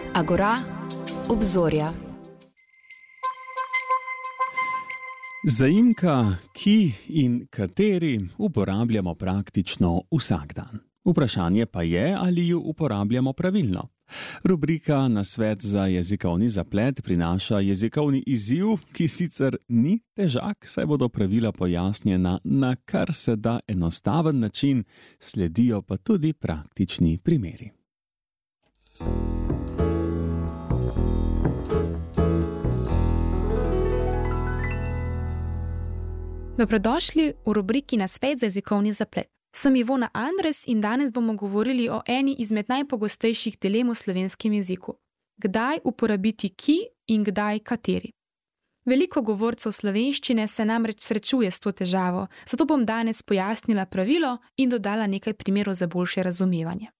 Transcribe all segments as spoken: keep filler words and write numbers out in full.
Agora, obzorja. Zaimka, ki in kateri uporabljamo praktično vsak dan. Vprašanje pa je, ali ju uporabljamo pravilno. Rubrika Nasvet za jezikovni zaplet prinaša jezikovni izziv, ki sicer ni težak, saj bodo pravila pojasnjena na kar se da enostaven način, sledijo pa tudi praktični primeri. Dobrodošli v rubriki Nasvet za jezikovni zaplet. Sem Ivona Andres in danes bomo govorili o eni izmed najpogostejših dilem v slovenskem jeziku. Kdaj uporabiti ki in kdaj kateri? Veliko govorcev slovenščine se namreč srečuje s to težavo, zato bom danes pojasnila pravilo in dodala nekaj primerov za boljše razumevanje.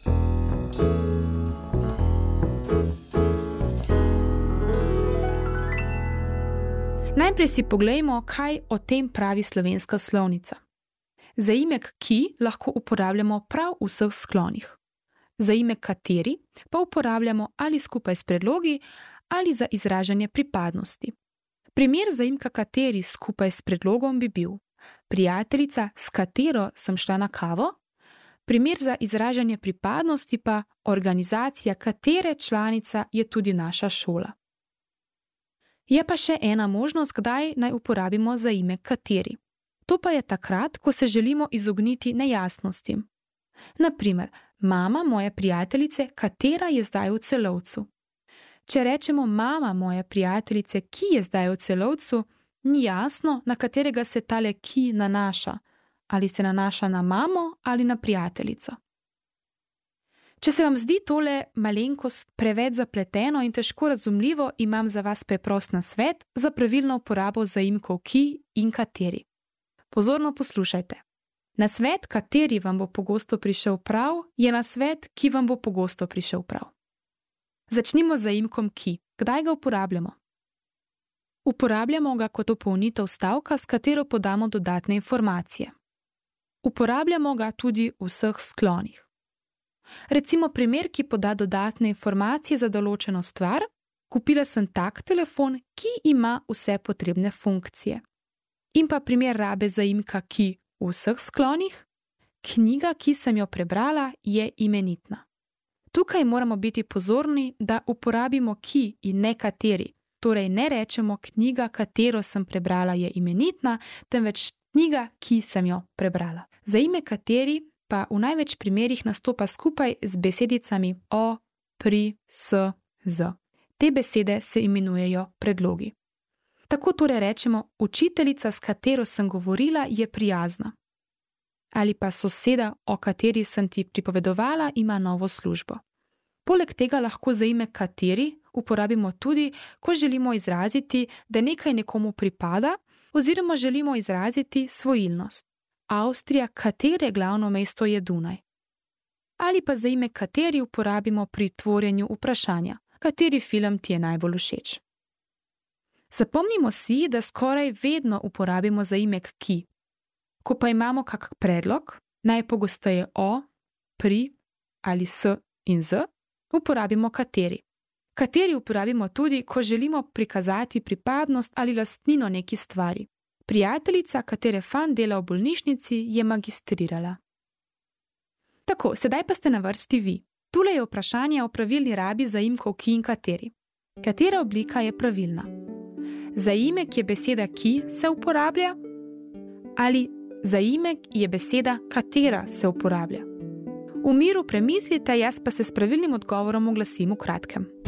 Najprej si poglejmo, kaj o tem pravi slovenska slovnica. Zaimek ki lahko uporabljamo prav v vseh sklonih. Zaimek kateri pa uporabljamo ali skupaj s predlogi ali za izražanje pripadnosti. Primer zaimka kateri skupaj s predlogom bi bil: prijateljica, s katero sem šla na kavo. Primer za izražanje pripadnosti pa organizacija, katere članica je tudi naša šola. Je pa še ena možnost, kdaj naj uporabimo zaimek kateri. To pa je takrat, ko se želimo izogniti nejasnostim. Naprimer, mama moje prijateljice, katera je zdaj v Celovcu. Če rečemo mama moje prijateljice, ki je zdaj v Celovcu, ni jasno, na katerega se tale ki nanaša. Ali se nanaša na mamo ali na prijateljico. Če se vam zdi tole malenkost preveč zapleteno in težko razumljivo, imam za vas preprost nasvet za pravilno uporabo zaimkov ki in kateri. Pozorno poslušajte. Nasvet, kateri vam bo pogosto prišel prav, je nasvet, ki vam bo pogosto prišel prav. Začnimo z zaimkom ki. Kdaj ga uporabljamo? Uporabljamo ga kot dopolnitev stavka, s katero podamo dodatne informacije. Uporabljamo ga tudi v vseh sklonih. Recimo primer, ki poda dodatne informacije za določeno stvar: kupila sem tak telefon, ki ima vse potrebne funkcije. In pa primer rabe zaimka ki v vseh sklonih: knjiga, ki sem jo prebrala, je imenitna. Tukaj moramo biti pozorni, da uporabimo ki in ne kateri, torej ne rečemo knjiga, katero sem prebrala, je imenitna, temveč knjiga, ki sem jo prebrala. Zaimek kateri pa v največ primerih nastopa skupaj z besedicami o, pri, s, z. Te besede se imenujejo predlogi. Tako torej rečemo: učiteljica, s katero sem govorila, je prijazna. Ali pa soseda, o kateri sem ti pripovedovala, ima novo službo. Poleg tega lahko zaimek kateri uporabimo tudi, ko želimo izraziti, da nekaj nekomu pripada, oziroma želimo izraziti svojilnost. Avstrija, katere glavno mesto je Dunaj. Ali pa zaimek kateri uporabimo pri tvorjenju vprašanja: kateri film ti je najbolj všeč. Zapomnimo si, da skoraj vedno uporabimo zaimek ki. Ko pa imamo kak predlog, najpogosteje o, pri ali s in z, uporabimo kateri. Kateri uporabimo tudi, ko želimo prikazati pripadnost ali lastnino neki stvari. Prijateljica, katere fant dela v bolnišnici, je magistrirala. Tako, sedaj pa ste na vrsti vi. Tule je vprašanje o pravilni rabi zaimkov ki in kateri. Katera oblika je pravilna? Zaimek je beseda ki se uporablja ali zaimek je beseda katera se uporablja? V miru premislite, jaz pa se s pravilnim odgovorom oglasim v kratkem.